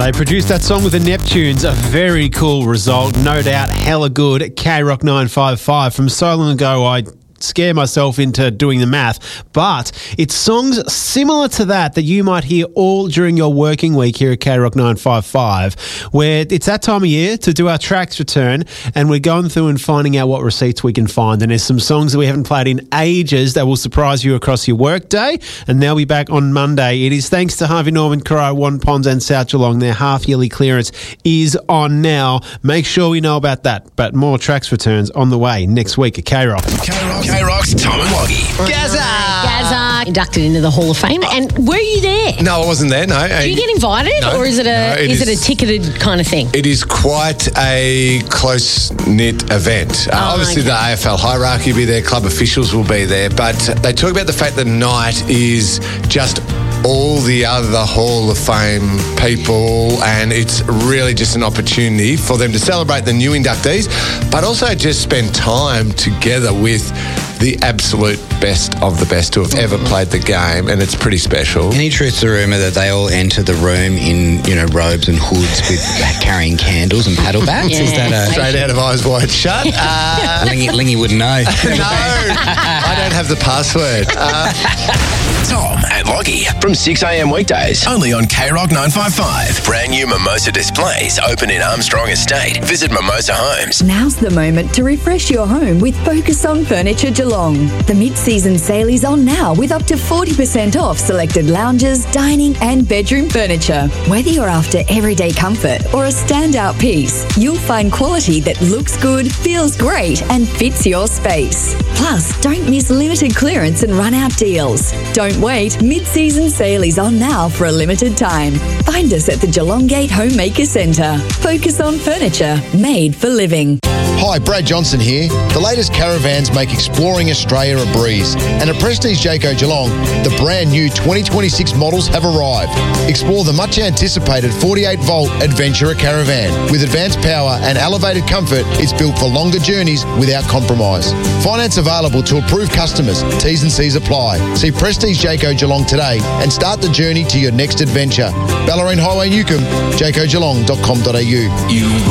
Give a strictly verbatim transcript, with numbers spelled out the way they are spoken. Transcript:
they produced that song with the Neptunes. A very cool result. No doubt hella good. K-Rock nine five five. From so long ago, I scare myself into doing the math, but it's songs similar to that that you might hear all during your working week here at K-Rock nine five five, where it's that time of year to do our tracks return, and we're going through and finding out what receipts we can find. And there's some songs that we haven't played in ages that will surprise you across your work day, and they'll be back on Monday. It is thanks to Harvey Norman, Corio, Wan Ponds and South Geelong. Their half-yearly clearance is on now. Make sure we know about that, but more tracks returns on the way next week at K-Rock. K-Rock. K-Rock's Tom and Woggy. Gazza! Gazza, inducted into the Hall of Fame. And were you there? No, I wasn't there, no. Do you get invited, no, or is it a no, it is, is, it a ticketed kind of thing? It is quite a close-knit event. Uh, Oh, obviously, okay. the A F L hierarchy will be there, club officials will be there, but they talk about the fact that night is just all the other Hall of Fame people, and it's really just an opportunity for them to celebrate the new inductees, but also just spend time together with the absolute best of the best who have ever played the game, and it's pretty special. Any truth to the rumour that they all enter the room in, you know, robes and hoods with carrying candles and paddle bats? Yeah. Is that a... Straight out of Eyes Wide Shut. Uh, Lingy, Lingy wouldn't know. no, I don't have the password. Uh, Tom and Woggy from six a.m. weekdays. Only on K-Rock nine five five. Brand new Mimosa displays open in Armstrong Estate. Visit Mimosa Homes. Now's the moment to refresh your home with Focus on Furniture Geelong. The mid-season sale is on now with up to forty percent off selected lounges, dining and bedroom furniture. Whether you're after everyday comfort or a standout piece, you'll find quality that looks good, feels great and fits your space. Plus, don't miss limited clearance and run-out deals. Don't wait, mid-season sale is on now for a limited time. Find us at the Geelong Gate Homemaker Centre. Focus on Furniture, made for living. Hi, Brad Johnson here. The latest caravans make exploring Australia a breeze. And at Prestige Jayco Geelong, the brand new twenty twenty-six models have arrived. Explore the much anticipated forty-eight volt Adventurer Caravan. With advanced power and elevated comfort, it's built for longer journeys without compromise. Finance available to approved customers. T's and C's apply. See Prestige Jayco Geelong today and start the journey to your next adventure. Ballerine Highway, Newcomb, jayco geelong dot com dot a u. You